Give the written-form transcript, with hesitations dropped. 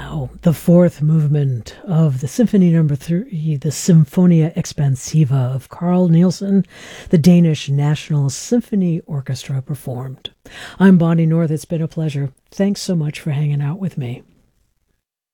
now the fourth movement of the Symphony Number 3, the Symphonia Expansiva of Carl Nielsen, the Danish National Symphony Orchestra performed. I'm Bonnie North. It's been a pleasure. Thanks so much for hanging out with me.